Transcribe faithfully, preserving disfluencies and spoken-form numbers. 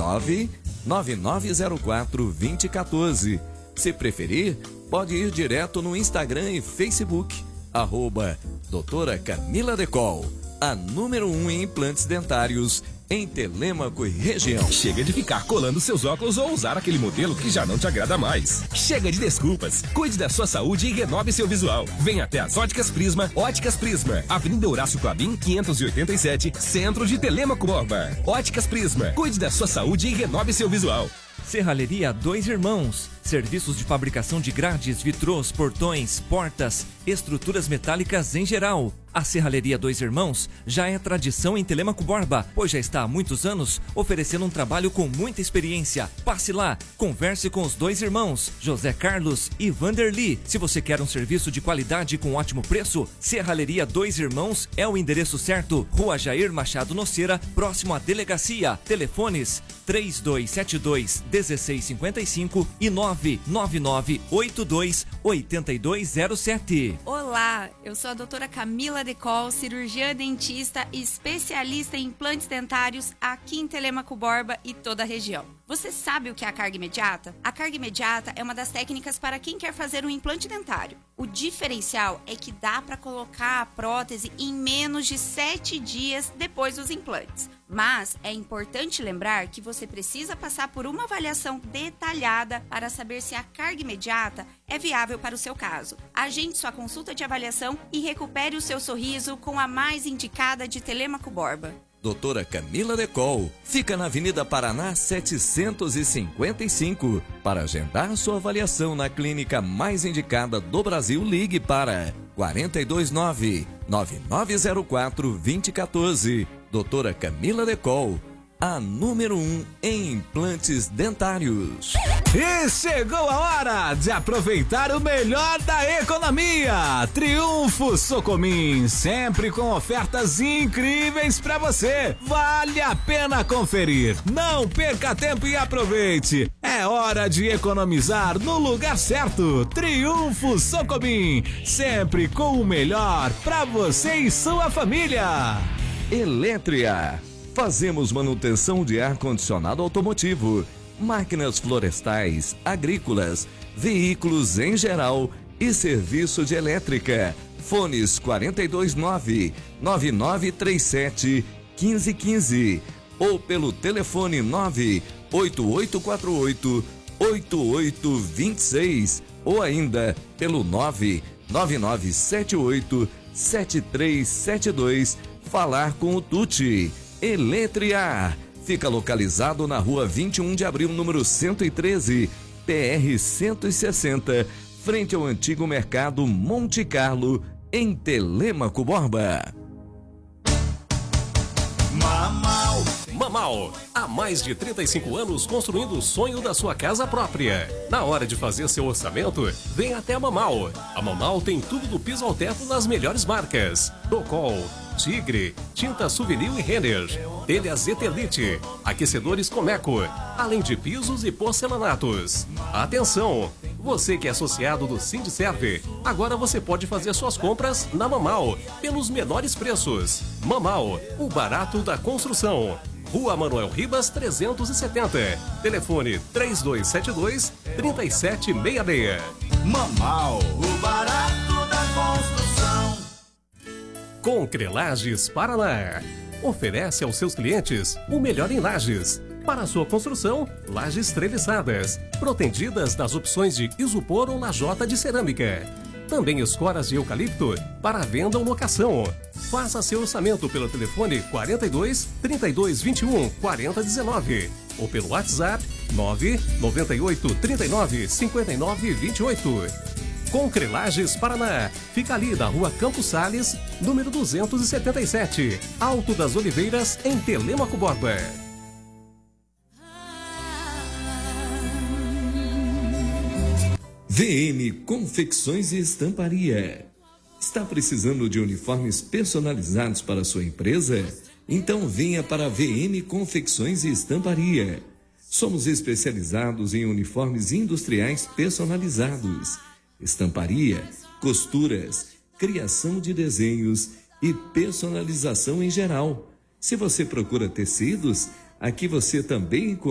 nove nove nove zero quatro dois zero um quatro. Se preferir, pode ir direto no Instagram e Facebook, arroba doutora Camila Decol, a número um em implantes dentários em Telêmaco e região. Chega de ficar colando seus óculos ou usar aquele modelo que já não te agrada mais. Chega de desculpas. Cuide da sua saúde e renove seu visual. Venha até as Óticas Prisma. Óticas Prisma, Avenida Horácio Clabin, quinhentos e oitenta e sete, centro de Telêmaco Borba. Óticas Prisma. Cuide da sua saúde e renove seu visual. Serralheria Dois Irmãos. Serviços de fabricação de grades, vitrôs, portões, portas, estruturas metálicas em geral. A Serralheria Dois Irmãos já é tradição em Telêmaco Borba, pois já está há muitos anos oferecendo um trabalho com muita experiência. Passe lá, converse com os dois irmãos, José Carlos e Vanderly. Se você quer um serviço de qualidade com ótimo preço, Serralheria Dois Irmãos é o endereço certo. Rua Jair Machado Noceira, próximo à delegacia. Telefones três dois sete dois, um seis cinco cinco e nove nove nove oito dois oito dois zero sete. Olá, eu sou a doutora Camila Decol, cirurgiã dentista e especialista em implantes dentários aqui em Telêmaco Borba e toda a região. Você sabe o que é a carga imediata? A carga imediata é uma das técnicas para quem quer fazer um implante dentário. O diferencial é que dá para colocar a prótese em menos de sete dias depois dos implantes. Mas é importante lembrar que você precisa passar por uma avaliação detalhada para saber se a carga imediata é viável para o seu caso. Agende sua consulta de avaliação e recupere o seu sorriso com a mais indicada de Telêmaco Borba. Doutora Camila Decol fica na Avenida Paraná setecentos e cinquenta e cinco. Para agendar sua avaliação na clínica mais indicada do Brasil, ligue para quatro dois nove, nove nove zero quatro, dois zero um quatro. Doutora Camila Decol, a número um em implantes dentários. E chegou a hora de aproveitar o melhor da economia. Triunfo Socomim, sempre com ofertas incríveis para você. Vale a pena conferir. Não perca tempo e aproveite. É hora de economizar no lugar certo. Triunfo Socomim, sempre com o melhor para você e sua família. Eletria. Fazemos manutenção de ar-condicionado automotivo, máquinas florestais, agrícolas, veículos em geral e serviço de elétrica. Fones quatro dois nove, nove nove três sete, um cinco um cinco ou pelo telefone nove oito oito quatro oito, oito oito dois seis ou ainda pelo nove nove nove sete oito, sete três sete dois. Falar com o Tuti. Eletria. Fica localizado na rua vinte e um de abril, número cento e treze, P R cento e sessenta, frente ao antigo mercado Monte Carlo, em Telêmaco Borba. Mamal. Mamal, há mais de trinta e cinco anos construindo o sonho da sua casa própria. Na hora de fazer seu orçamento, vem até a Mamal. A Mamal tem tudo do piso ao teto das melhores marcas: Docol, Tigre, Tinta Souvenir e Renner, telhas Etelite, aquecedores Comeco, além de pisos e porcelanatos. Atenção! Você que é associado do Sindserve, agora você pode fazer suas compras na Mamal, pelos menores preços. Mamal, o barato da construção. Rua Manuel Ribas trezentos e setenta. Telefone três dois sete dois, três sete seis seis. Mamal, o barato da construção. Concrelages Paraná. Oferece aos seus clientes o melhor em lajes. Para sua construção, lajes treliçadas, protegidas das opções de isopor ou lajota de cerâmica. Também escoras de eucalipto para venda ou locação. Faça seu orçamento pelo telefone quarenta e dois, trinta e dois, vinte e um, quarenta, dezenove ou pelo WhatsApp nove nove oito, trinta e nove, cinquenta e nove, vinte e oito. Concrelages Paraná. Fica ali na rua Campos Sales, número duzentos e setenta e sete, Alto das Oliveiras, em Telêmaco Borba. V M Confecções e Estamparia. Está precisando de uniformes personalizados para sua empresa? Então venha para a V M Confecções e Estamparia. Somos especializados em uniformes industriais personalizados, estamparia, costuras, criação de desenhos e personalização em geral. Se você procura tecidos, aqui você também encontra